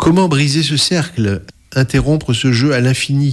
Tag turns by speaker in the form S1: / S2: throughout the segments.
S1: Comment briser ce cercle, interrompre ce jeu à l'infini ?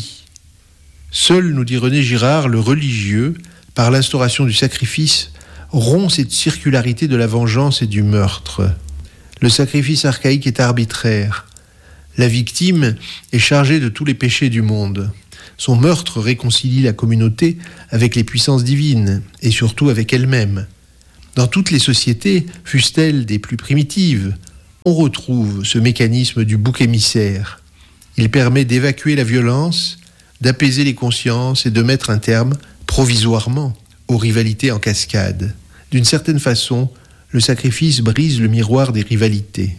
S1: Seul, nous dit René Girard, le religieux, par l'instauration du sacrifice, rompt cette circularité de la vengeance et du meurtre. Le sacrifice archaïque est arbitraire. La victime est chargée de tous les péchés du monde. Son meurtre réconcilie la communauté avec les puissances divines et surtout avec elle-même. Dans toutes les sociétés, fussent-elles des plus primitives, on retrouve ce mécanisme du bouc émissaire. Il permet d'évacuer la violence, d'apaiser les consciences et de mettre un terme, provisoirement, aux rivalités en cascade. D'une certaine façon, le sacrifice brise le miroir des rivalités.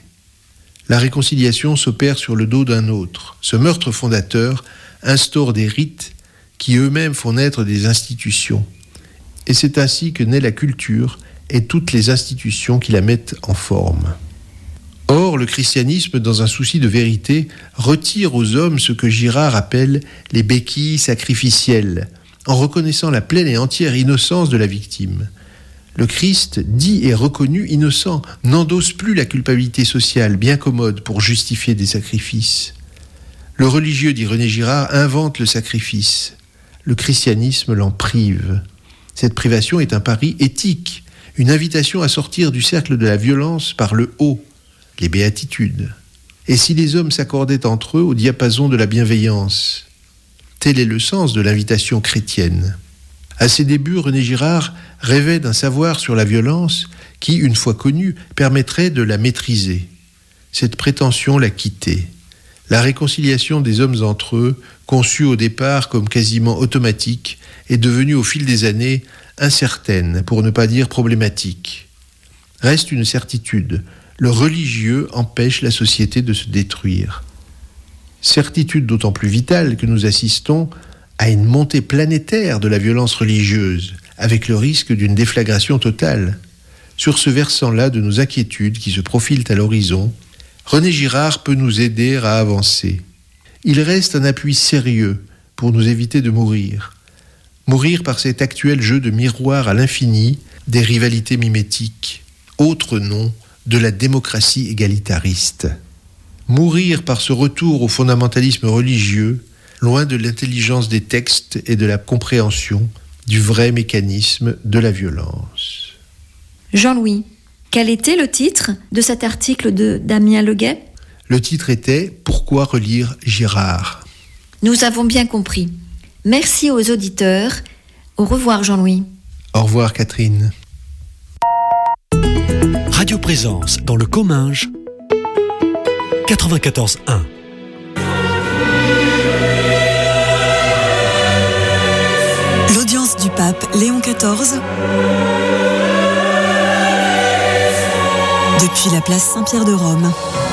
S1: La réconciliation s'opère sur le dos d'un autre. Ce meurtre fondateur instaure des rites qui eux-mêmes font naître des institutions. Et c'est ainsi que naît la culture et toutes les institutions qui la mettent en forme. Or, le christianisme, dans un souci de vérité, retire aux hommes ce que Girard appelle les béquilles sacrificielles, en reconnaissant la pleine et entière innocence de la victime. Le Christ, dit et reconnu innocent, n'endosse plus la culpabilité sociale bien commode pour justifier des sacrifices. Le religieux, dit René Girard, invente le sacrifice. Le christianisme l'en prive. Cette privation est un pari éthique, une invitation à sortir du cercle de la violence par le haut, les béatitudes. Et si les hommes s'accordaient entre eux au diapason de la bienveillance ? Tel est le sens de l'invitation chrétienne. À ses débuts, René Girard rêvait d'un savoir sur la violence qui, une fois connu, permettrait de la maîtriser. Cette prétention l'a quitté. La réconciliation des hommes entre eux, conçue au départ comme quasiment automatique, est devenue au fil des années incertaine, pour ne pas dire problématique. Reste une certitude, le religieux empêche la société de se détruire. Certitude d'autant plus vitale que nous assistons à une montée planétaire de la violence religieuse, avec le risque d'une déflagration totale. Sur ce versant-là de nos inquiétudes qui se profilent à l'horizon, René Girard peut nous aider à avancer. Il reste un appui sérieux pour nous éviter de mourir. Mourir par cet actuel jeu de miroir à l'infini des rivalités mimétiques, autre nom de la démocratie égalitariste. Mourir par ce retour au fondamentalisme religieux, loin de l'intelligence des textes et de la compréhension du vrai mécanisme de la violence.
S2: Jean-Louis, quel était le titre de cet article de Damien Leguet ?
S1: Le titre était « Pourquoi relire Girard ?»
S2: Nous avons bien compris. Merci aux auditeurs. Au revoir Jean-Louis.
S1: Au revoir Catherine.
S3: Radio Présence dans le Comminges, 94.1.
S4: L'audience du pape Léon XIV depuis la place Saint-Pierre de Rome.